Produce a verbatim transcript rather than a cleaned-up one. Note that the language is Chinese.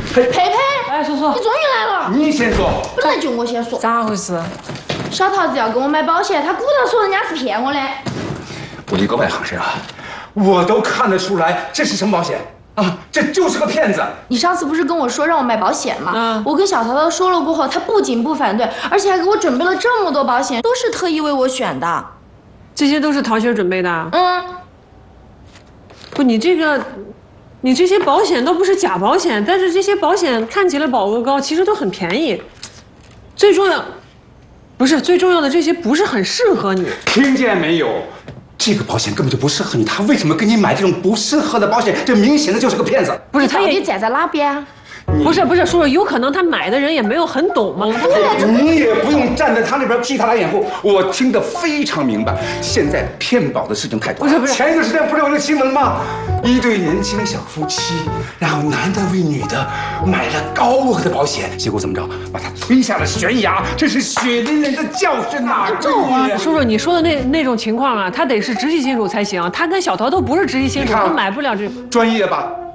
呸呸呸！ 哎，叔叔， 你终于来了。 你先说。 本来就我先说。 咋回事？ 小桃子要跟我买保险，他鼓捣说人家是骗我的。 我一个外行人啊，我都看得出来这是什么保险啊！这就是个骗子。 你上次不是跟我说让我买保险吗？ 嗯， 我跟小桃桃说了过后，他不仅不反对，而且还给我准备了这么多保险，都是特意为我选的。 这些都是陶雪准备的。 嗯， 不，你这个，你这些保险都不是假保险，但是这些保险看起来保额高，其实都很便宜。最重要，不是最重要的，这些不是很适合你。 听见没有？这个保险根本就不适合你，他为什么给你买这种不适合的保险？这明显的就是个骗子。 不是，他也到底站在哪边啊？ 不是不是，叔叔，有可能他买的人也没有很懂嘛。 你也不用站在他那边替他打掩护，我听得非常明白。现在骗保的事情太多了。 不是不是， 前一段时间不是有那个新闻吗？一对年轻小夫妻，然后男的为女的买了高额的保险，结果怎么着？把他推下了悬崖，这是血淋淋的教训呐！对呀， 叔叔，你说的那那种情况啊，他得是直系亲属才行。他跟小桃都不是直系亲属，他买不了这。 专业吧？